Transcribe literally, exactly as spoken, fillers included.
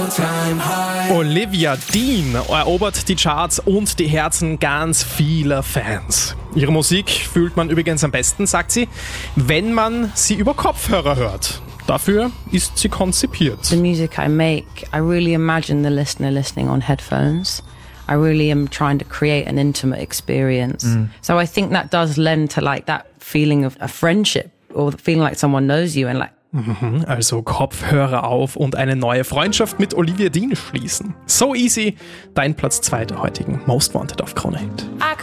all-time high. Olivia Dean erobert die Charts und die Herzen ganz vieler Fans. Ihre Musik fühlt man übrigens am besten, sagt sie, wenn man sie über Kopfhörer hört. Dafür ist sie konzipiert. The music I make, I really imagine the listener listening on headphones. I really am trying to create an intimate experience. Mm. So I think that does lend to like that feeling of a friendship or feeling like someone knows you and like. Mhm, also Kopfhörer auf und eine neue Freundschaft mit Olivia Dean schließen. So easy, dein Platz zwei der heutigen Most Wanted auf Krone Hit.